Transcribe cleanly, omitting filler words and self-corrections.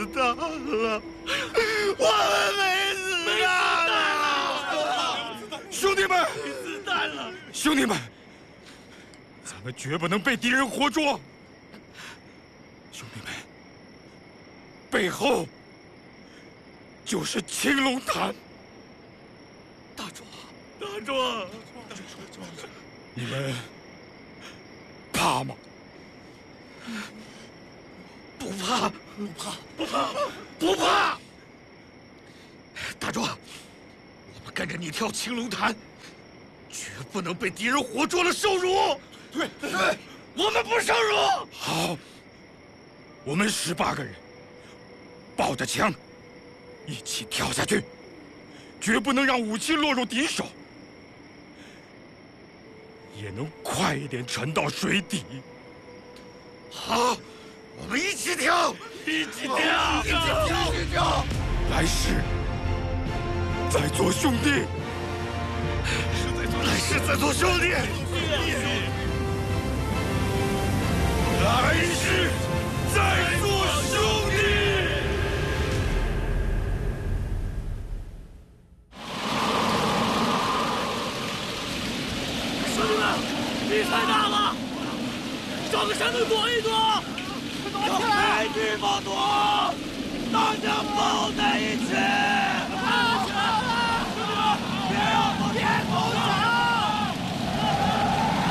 死他了，我们没死他！ 兄弟们， 死蛋了！ 兄弟们，咱们绝不能被敌人活捉。兄弟们，背后就是青龙潭。 大壮， 你们怕吗？ 不怕！大壮，我们跟着你跳青龙潭，绝不能被敌人活捉了受辱。 对， 我们不受辱。 好，我们18个人抱着枪，一起跳下去，绝不能让武器落入敌手，也能快一点沉到水底。 好，我们一起跳，一起跳！ 来世再做兄弟， 来世再做兄弟， 来世再做兄弟。 兄弟们，雨太大了，找个山洞躲一躲。 躲起来！ 地方躲。